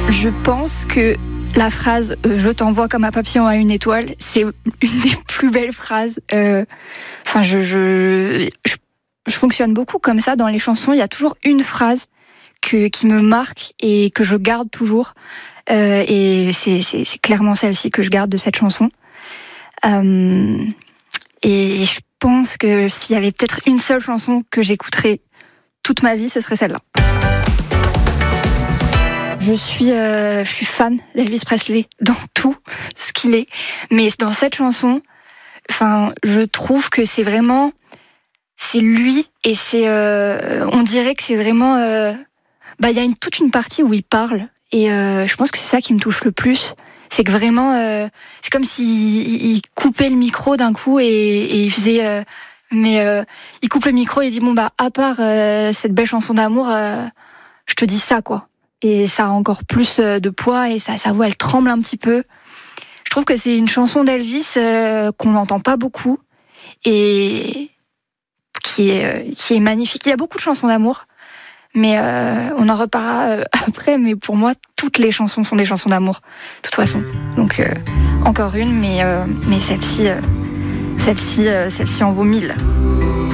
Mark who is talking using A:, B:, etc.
A: Je pense que la phrase « Je t'envoie comme un papillon à une étoile », c'est une des plus belles phrases. Enfin, je fonctionne beaucoup comme ça dans les chansons. Il y a toujours une phrase qui me marque et que je garde toujours. Et c'est clairement celle-ci que je garde de cette chanson. Et je pense que s'il y avait peut-être une seule chanson que j'écouterais toute ma vie, ce serait celle-là. Je suis fan d'Elvis Presley dans tout ce qu'il est, mais dans cette chanson, je trouve que c'est lui et on dirait que c'est vraiment, il y a toute une partie où il parle et je pense que c'est ça qui me touche le plus. C'est que vraiment, c'est comme s'il coupait le micro d'un coup et il faisait, il coupe le micro et il dit à part cette belle chanson d'amour, je te dis ça quoi. Et ça a encore plus de poids et sa voix elle tremble un petit peu. Je trouve que c'est une chanson d'Elvis qu'on n'entend pas beaucoup et qui est magnifique. Il y a beaucoup de chansons d'amour, mais on en reparlera après. Mais pour moi, toutes les chansons sont des chansons d'amour, de toute façon. Donc encore une, mais celle-ci en vaut 1000.